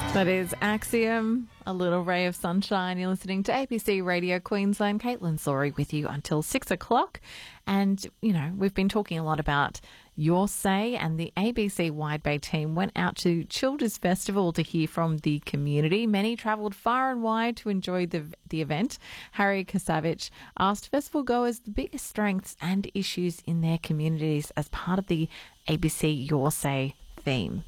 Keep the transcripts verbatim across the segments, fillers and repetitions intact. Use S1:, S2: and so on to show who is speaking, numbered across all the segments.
S1: That is Axiom, a little ray of sunshine. You're listening to A B C Radio Queensland. Caitlin Sorry with you until six o'clock. And, you know, we've been talking a lot about Your Say, and the A B C Wide Bay team went out to Childers Festival to hear from the community. Many travelled far and wide to enjoy the the event. Harry Kasavich asked festival goers the biggest strengths and issues in their communities as part of the A B C Your Say theme.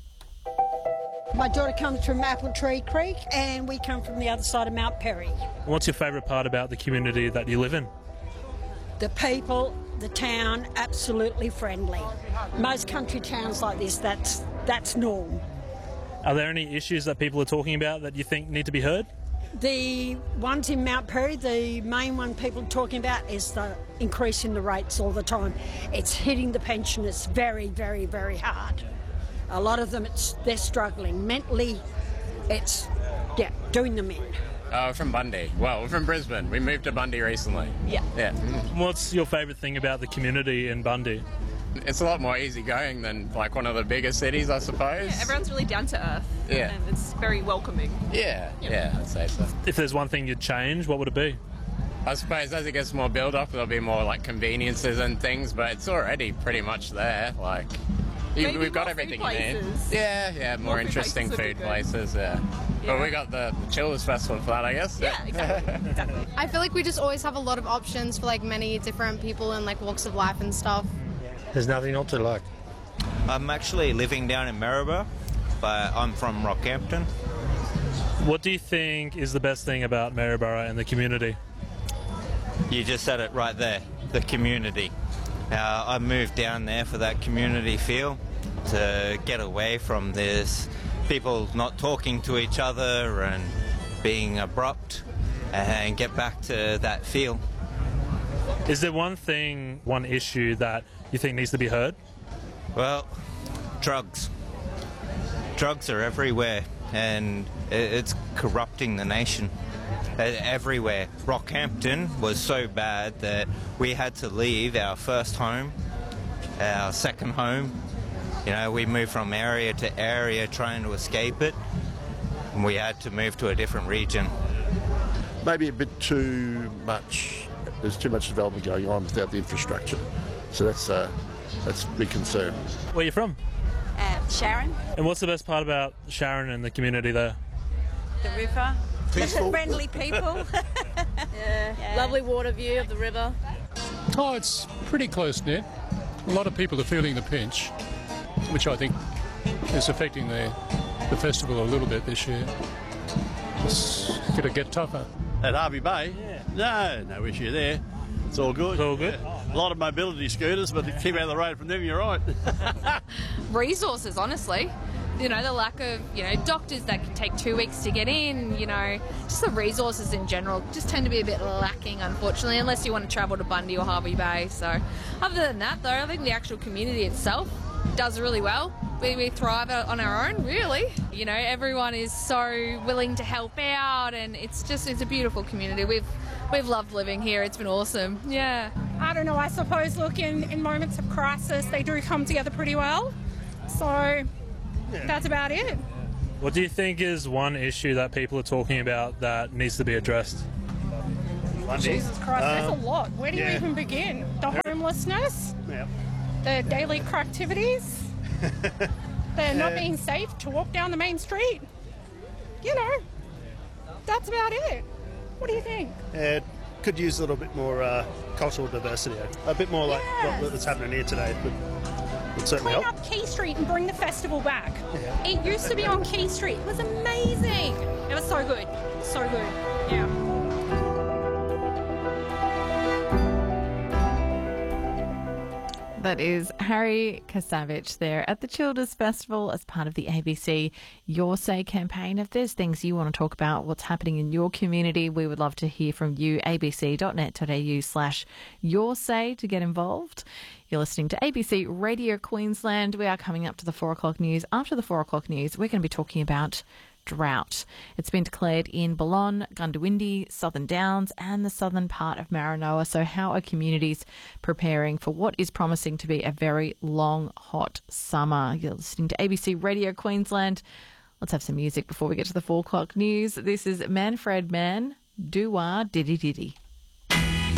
S2: My daughter comes from Apple Tree Creek and we come from the other side of Mount Perry.
S3: What's your favourite part about the community that you live in?
S2: The people, the town, absolutely friendly. Most country towns like this, that's that's norm.
S3: Are there any issues that people are talking about that you think need to be heard?
S2: The ones in Mount Perry, the main one people are talking about is the increase in the rates all the time. It's hitting the pensioners very, very, very hard. A lot of them, it's, they're struggling. Mentally, it's, yeah, doing them in.
S4: Uh, we're from Bundy. Well, we're from Brisbane. We moved to Bundy recently.
S2: Yeah.
S4: Yeah.
S3: What's your favourite thing about the community in Bundy?
S4: It's a lot more easygoing than like one of the bigger cities, I suppose.
S5: Yeah, everyone's really down to earth.
S4: Yeah.
S5: And it's very welcoming.
S4: Yeah,
S5: Yep.
S4: yeah, I'd say so.
S3: If there's one thing you'd change, what would it be?
S4: I suppose as it gets more build up, there'll be more like conveniences and things, but it's already pretty much there. Like, you,
S5: Maybe
S4: we've got
S5: more
S4: everything
S5: food
S4: you need.
S5: places.
S4: Yeah, yeah, more,
S5: More food
S4: interesting
S5: places would be
S4: food
S5: good.
S4: places, yeah.
S5: Yeah.
S4: But we got the Chillers Festival for that, I guess.
S5: Yeah, exactly. exactly.
S6: I feel like we just always have a lot of options for like many different people and like walks of life and stuff.
S7: There's nothing not to like.
S8: I'm actually living down in Maribor, but I'm from Rockhampton.
S3: What do you think is the best thing about Maryborough and the community?
S8: You just said it right there, the community. Uh, I moved down there for that community feel, to get away from this people not talking to each other and being abrupt, and get back to that feel.
S3: Is there one thing, one issue that you think needs to be heard?
S8: Well, drugs. Drugs are everywhere, and i- it's corrupting the nation. Uh, Everywhere. Rockhampton was so bad that we had to leave our first home, our second home. You know, we moved from area to area trying to escape it, and we had to move to a different region.
S7: Maybe a bit too much. There's too much development going on without the infrastructure. So that's uh, that's a big concern.
S3: Where are you from?
S9: Um, Sharon,
S3: And what's the best part about Sharon and the community there?
S9: the river,
S7: Peaceful.
S9: friendly people.
S10: Yeah. Lovely water view of the river.
S11: Oh, it's pretty close-knit. A lot of people are feeling the pinch, which I think is affecting the, the festival a little bit this year. It's going to get tougher.
S12: At Harvey Bay? Yeah. No, no issue there. It's all good.
S3: It's all good?
S12: A lot of mobility scooters, but keep out of the road from them, you're right.
S5: Resources, honestly. You know, the lack of, you know, doctors that can take two weeks to get in, you know, just the resources in general just tend to be a bit lacking, unfortunately, unless you want to travel to Bundy or Harvey Bay. So, other than that, though, I think the actual community itself does really well. We, we thrive on our own, really. You know, everyone is so willing to help out, and it's just, it's a beautiful community. We've we've loved living here. It's been awesome. Yeah.
S13: I don't know, I suppose, look, in, in moments of crisis, they do come together pretty well. So that's about it.
S3: What do you think is one issue that people are talking about that needs to be addressed?
S13: Jesus Christ, there's a lot. Where do
S12: yeah.
S13: you even begin? The homelessness,
S12: Yeah.
S13: the daily activities, the not being safe to walk down the main street. You know, that's about it. What do you think?
S12: It could use a little bit more uh, cultural diversity. A bit more like
S13: Yes.
S12: what, what's happening here today would, would certainly
S13: Clean
S12: help.
S13: up Key Street and bring the festival back.
S12: Yeah.
S13: It used to be on Key Street. It was amazing. It was so good. So good. Yeah.
S1: That is Harry Kasavich there at the Childers Festival as part of the A B C Your Say campaign. If there's things you want to talk about, what's happening in your community, we would love to hear from you. abc.net.au slash your say to get involved. You're listening to A B C Radio Queensland. We are coming up to the four o'clock news. After the four o'clock news, we're going to be talking about drought. It's been declared in Balonne, Gundawindi, Southern Downs and the southern part of Maranoa. So how are communities preparing for what is promising to be a very long, hot summer? You're listening to A B C Radio Queensland. Let's have some music before we get to the four o'clock news. This is Manfred Mann, Doo-Wah Diddy Diddy.